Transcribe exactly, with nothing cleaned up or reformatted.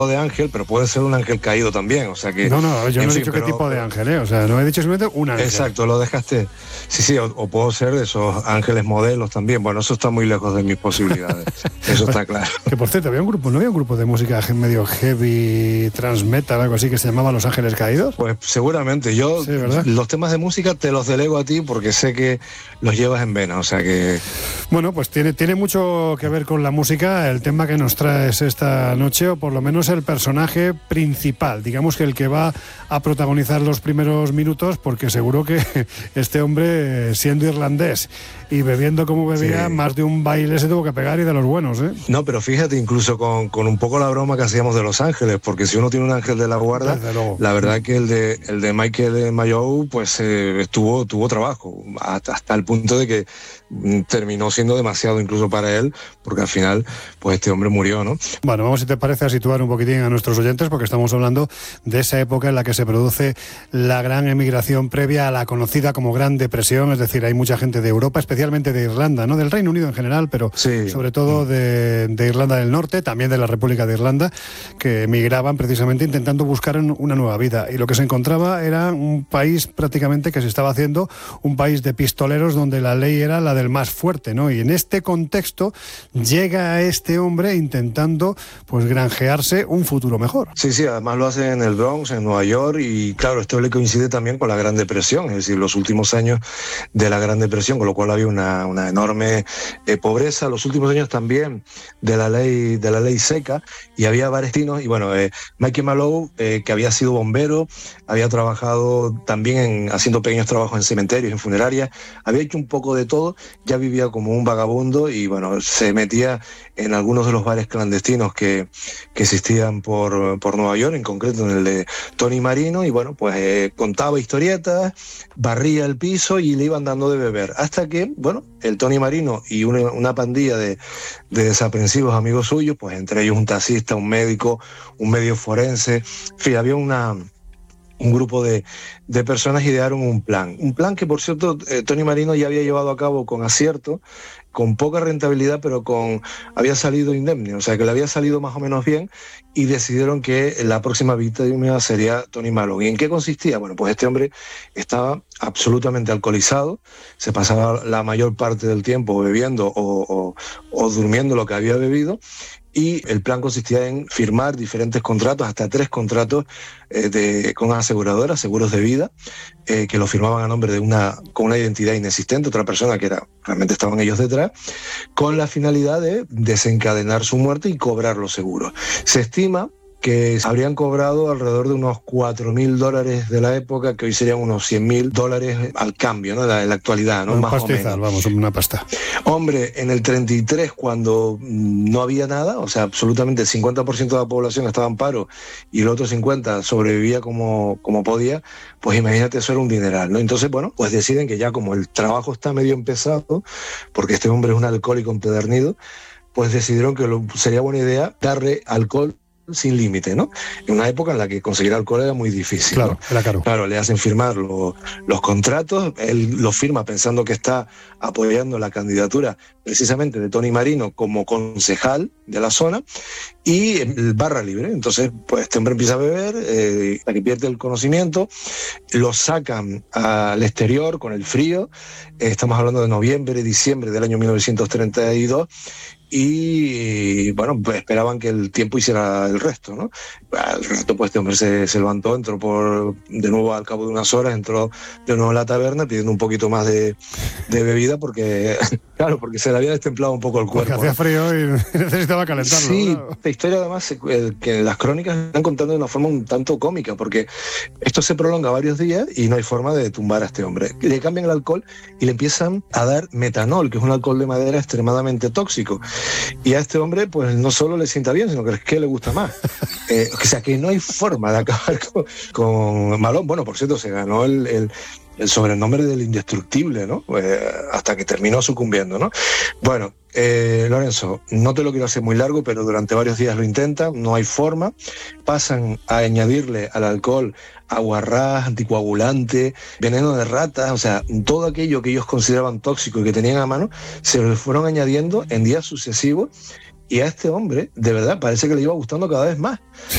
de ángel, pero puede ser un ángel caído también, o sea que... No, no, yo no he fin, dicho pero, qué tipo de ángel, ¿eh? O sea, no he dicho simplemente un ángel. Exacto, lo dejaste... Sí, sí, o, o puedo ser de esos ángeles modelos también, bueno, eso está muy lejos de mis posibilidades, eso está claro. Que por cierto, había un grupo, ¿no había un grupo de música medio heavy, transmetal, algo así, que se llamaba Los Ángeles Caídos? Pues seguramente, yo sí, ¿verdad? Los temas de música te los delego a ti porque sé que los llevas en vena, o sea que... Bueno, pues tiene, tiene mucho que ver con la música el tema que nos traes esta noche, o por lo menos el personaje principal, digamos que el que va a protagonizar los primeros minutos, porque seguro que este hombre, siendo irlandés y bebiendo como bebía, sí, más de un baile se tuvo que pegar y de los buenos, ¿eh? No, pero fíjate, incluso con, con un poco la broma que hacíamos de Los Ángeles, porque si uno tiene un ángel de la guarda, la verdad que el de el de Michael Mayow, pues eh, estuvo, tuvo trabajo, hasta, hasta el punto de que mm, terminó siendo demasiado incluso para él, porque al final, pues este hombre murió, ¿no? Bueno, vamos, si te parece, a situar un poquitín a nuestros oyentes, porque estamos hablando de esa época en la que se produce la gran emigración previa a la conocida como Gran Depresión, es decir, hay mucha gente de Europa, especialmente de Irlanda, ¿no? Del Reino Unido en general, pero sí, sobre todo de, de Irlanda del Norte, también de la República de Irlanda, que emigraban precisamente intentando buscar una nueva vida. Y lo que se encontraba era un país prácticamente que se estaba haciendo un país de pistoleros donde la ley era la del más fuerte, ¿no? Y en este contexto llega a este hombre intentando, pues, granjearse un futuro mejor. Sí, sí, además lo hace en el Bronx, en Nueva York, y claro, esto le coincide también con la Gran Depresión, es decir, los últimos años de la Gran Depresión, con lo cual había una, una enorme eh, pobreza, los últimos años también de la ley de la ley seca, y había varios destinos, y bueno, eh, Michael Mayow, eh, que había sido bombero, había trabajado también en, haciendo pequeños trabajos en cementerios, en funerarias, había hecho un poco de todo, ya vivía como un vagabundo, y bueno, se metía en algunos de los bares clandestinos que, que existían por, por Nueva York, en concreto en el de Tony Marino, y bueno, pues eh, contaba historietas, barría el piso y le iban dando de beber, hasta que, bueno, el Tony Marino y una, una pandilla de, de desaprensivos amigos suyos, pues entre ellos un taxista, un médico, un medio forense, en fin, había una... un grupo de, de personas idearon un plan. Un plan que, por cierto, eh, Tony Marino ya había llevado a cabo con acierto, con poca rentabilidad, pero con había salido indemne, o sea, que le había salido más o menos bien, y decidieron que la próxima víctima sería Tony Mayow. ¿Y en qué consistía? Bueno, pues este hombre estaba absolutamente alcoholizado, se pasaba la mayor parte del tiempo bebiendo o, o, o durmiendo lo que había bebido, y el plan consistía en firmar diferentes contratos, hasta tres contratos eh, de, con aseguradoras, seguros de vida, eh, que lo firmaban a nombre de una, con una identidad inexistente, otra persona que era, realmente estaban ellos detrás, con la finalidad de desencadenar su muerte y cobrar los seguros. Se estima que habrían cobrado alrededor de unos cuatro mil dólares de la época, que hoy serían unos cien mil dólares al cambio, ¿no? En la actualidad, ¿no? Un Más pastizal, o menos. Vamos, una pasta. Hombre, en el treinta y tres, cuando no había nada, o sea, absolutamente el cincuenta por ciento de la población estaba en paro y el otro cincuenta por ciento sobrevivía como, como podía, pues imagínate, eso era un dineral, ¿no? Entonces, bueno, pues deciden que ya como el trabajo está medio empezado, porque este hombre es un alcohólico empedernido, pues decidieron que lo, sería buena idea darle alcohol sin límite, ¿no? En una época en la que conseguir alcohol era muy difícil. Claro, ¿no? era caro. Claro, le hacen firmar lo, los contratos, él los firma pensando que está apoyando la candidatura precisamente de Tony Marino como concejal de la zona, y el barra libre. Entonces, pues este hombre empieza a beber, eh, hasta que pierde el conocimiento, lo sacan al exterior con el frío, eh, estamos hablando de noviembre, diciembre del año mil novecientos treinta y dos, y bueno, pues esperaban que el tiempo hiciera el resto, ¿no? Al rato, pues este hombre se, se levantó, entró por de nuevo al cabo de unas horas, entró de nuevo a la taberna pidiendo un poquito más de, de bebida, porque claro, porque se le había destemplado un poco el cuerpo. Porque hacía frío y necesitaba calentarlo. Sí, ¿no? esta historia además eh, que las crónicas están contando de una forma un tanto cómica, porque esto se prolonga varios días y no hay forma de tumbar a este hombre. Le cambian el alcohol y le empiezan a dar metanol, que es un alcohol de madera extremadamente tóxico. Y a este hombre, pues no solo le sienta bien, sino que es que le gusta más. Eh, o sea, que no hay forma de acabar con, con Mayow. Bueno, por cierto, se ganó el, el, el sobrenombre del indestructible, ¿no? Eh, hasta que terminó sucumbiendo, ¿no? Bueno, eh, Lorenzo, no te lo quiero hacer muy largo, pero durante varios días lo intentan, no hay forma. Pasan a añadirle al alcohol aguarrás, anticoagulante, veneno de ratas, o sea, todo aquello que ellos consideraban tóxico y que tenían a mano, se lo fueron añadiendo en días sucesivos. Y a este hombre, de verdad, parece que le iba gustando cada vez más.